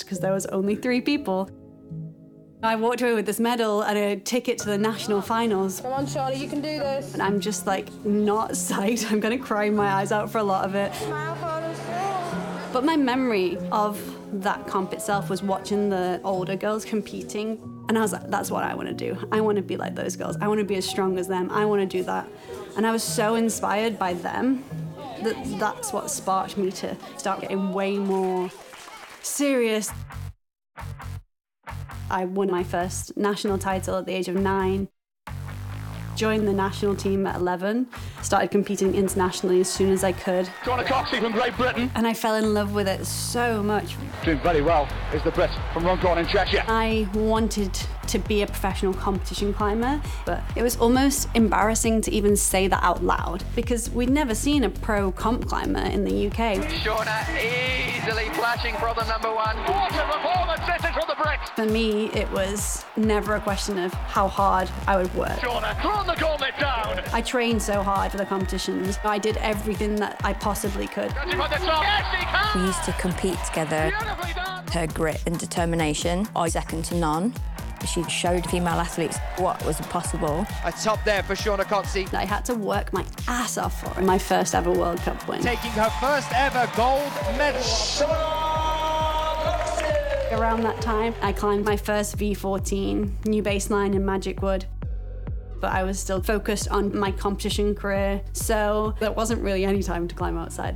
because there was only 3 people. I walked away with this medal and a ticket to the national finals. Come on, Charlie, you can do this. And I'm just like not psyched. I'm gonna cry my eyes out for a lot of it. Smile, Carlos. But my memory of that comp itself was watching the older girls competing. And I was like, that's what I want to do. I want to be like those girls. I want to be as strong as them. I want to do that. And I was so inspired by them that that's what sparked me to start getting way more serious. I won my first national title at the age of 9. Joined the national team at 11, started competing internationally as soon as I could. Shauna Coxey from Great Britain. And I fell in love with it so much. Doing very well is the Brit from Runcorn in Cheshire. I wanted to be a professional competition climber, but it was almost embarrassing to even say that out loud because we'd never seen a pro comp climber in the UK. Shauna easily flashing problem number 1. What a performance this is from the Brit! For me, it was never a question of how hard I would work. Shauna thrown the gauntlet down. I trained so hard for the competitions. I did everything that I possibly could. Got him at the top. Yes, he can! We used to compete together. Beautifully done. Her grit and determination are second to none. She showed female athletes what was possible. A top there for Shauna Coxey. I had to work my ass off for my first ever World Cup win. Taking her first ever gold medal. Around that time, I climbed my first V14, new baseline in Magic Wood. But I was still focused on my competition career, so there wasn't really any time to climb outside.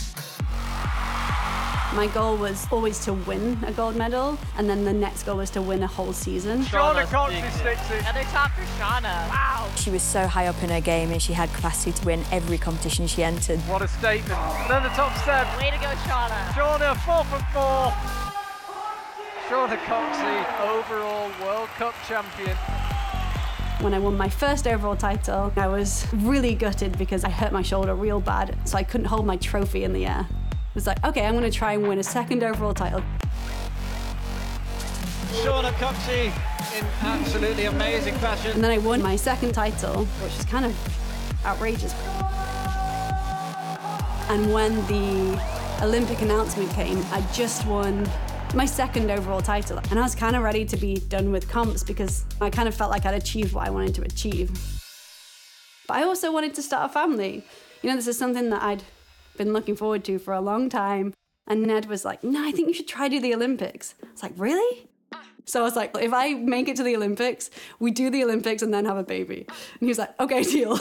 My goal was always to win a gold medal, and then the next goal was to win a whole season. Shauna Coxey sticks it. Another top for Shauna. Wow. She was so high up in her game and she had capacity to win every competition she entered. What a statement. Another top step. Way to go, Shauna. Shauna 4 from 4. Shauna Coxey, overall World Cup champion. When I won my first overall title, I was really gutted because I hurt my shoulder real bad, so I couldn't hold my trophy in the air. It was like, okay, I'm going to try and win a second overall title. Shauna Coxey in absolutely amazing fashion. And then I won my second title, which was kind of outrageous. And when the Olympic announcement came, I just won my second overall title. And I was kind of ready to be done with comps because I kind of felt like I'd achieved what I wanted to achieve. But I also wanted to start a family. You know, this is something that I'd been looking forward to for a long time. And Ned was like, no, I think you should try do the Olympics. I was like, really? So I was like, if I make it to the Olympics, we do the Olympics and then have a baby. And he was like, okay, deal.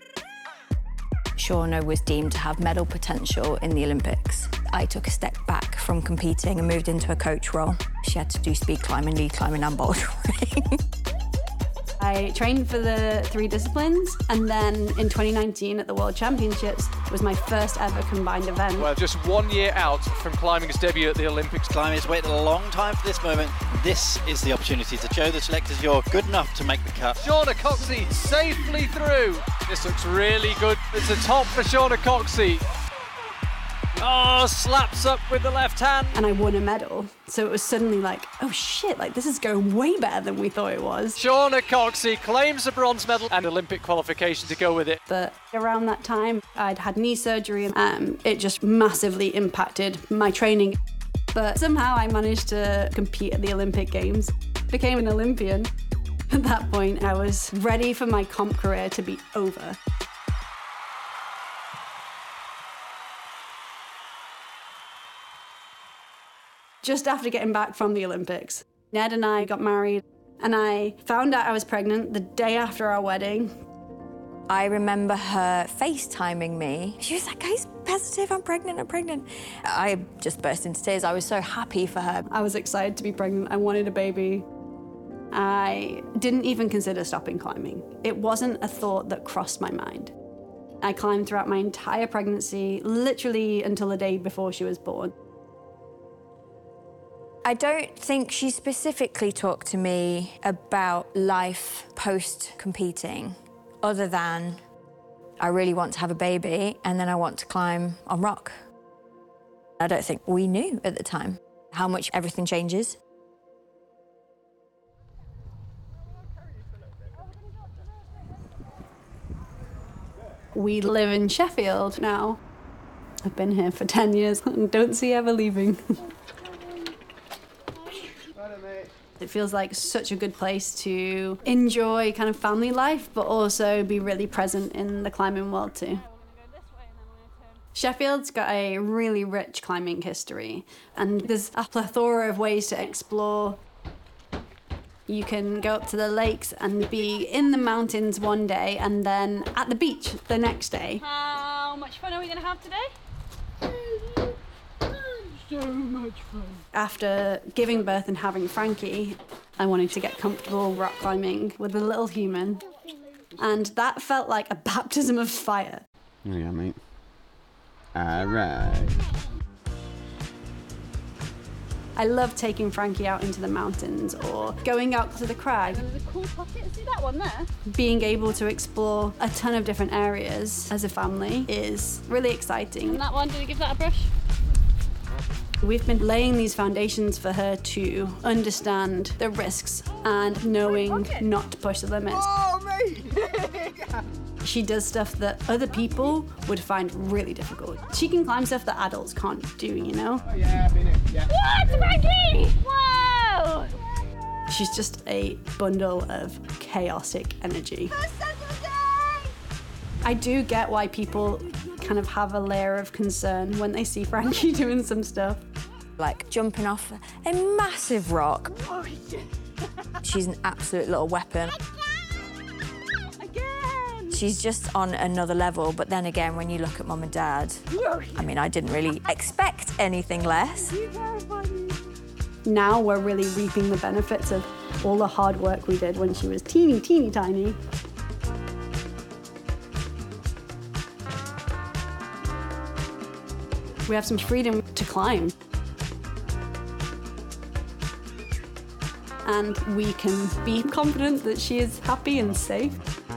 Shauna was deemed to have medal potential in the Olympics. I took a step back from competing and moved into a coach role. She had to do speed climbing, lead climbing and bouldering. I trained for the 3 disciplines, and then in 2019 at the World Championships was my first ever combined event. Well, just 1 year out from climbing his debut at the Olympics. Climbers waited a long time for this moment. This is the opportunity to show the selectors you're good enough to make the cut. Shauna Coxey safely through. This looks really good. It's a top for Shauna Coxey. Oh, slaps up with the left hand. And I won a medal. So it was suddenly like, oh shit, like this is going way better than we thought it was. Shauna Coxey claims a bronze medal and Olympic qualification to go with it. But around that time, I'd had knee surgery and it just massively impacted my training. But somehow I managed to compete at the Olympic Games, became an Olympian. At that point, I was ready for my comp career to be over. Just after getting back from the Olympics, Ned and I got married, and I found out I was pregnant the day after our wedding. I remember her FaceTiming me. She was like, "Guys, positive, I'm pregnant. I just burst into tears. I was so happy for her. I was excited to be pregnant. I wanted a baby. I didn't even consider stopping climbing. It wasn't a thought that crossed my mind. I climbed throughout my entire pregnancy, literally until the day before she was born. I don't think she specifically talked to me about life post-competing, other than I really want to have a baby and then I want to climb on rock. I don't think we knew at the time how much everything changes. We live in Sheffield now. I've been here for 10 years and don't see ever leaving. It feels like such a good place to enjoy kind of family life, but also be really present in the climbing world too. Sheffield's got a really rich climbing history, and there's a plethora of ways to explore. You can go up to the lakes and be in the mountains one day and then at the beach the next day. How much fun are we going to have today? So much fun. After giving birth and having Frankie, I wanted to get comfortable rock climbing with a little human, and that felt like a baptism of fire. Yeah, mate. All right. I love taking Frankie out into the mountains or going out to the crag. There's a cool pocket. See that one there? Being able to explore a ton of different areas as a family is really exciting. And that one, did you give that a brush? We've been laying these foundations for her to understand the risks and knowing not to push the limits. Oh, mate! She does stuff that other people would find really difficult. She can climb stuff that adults can't do, you know? Oh, yeah, I've been in. Yeah. What, Frankie? Wow! She's just a bundle of chaotic energy. I do get why people kind of have a layer of concern when they see Frankie doing some stuff. Like jumping off a massive rock. Oh, yeah. She's an absolute little weapon. Again! She's just on another level, but then again, when you look at Mum and Dad, I mean, I didn't really expect anything less. Now we're really reaping the benefits of all the hard work we did when she was teeny, teeny tiny. We have some freedom to climb. And we can be confident that she is happy and safe.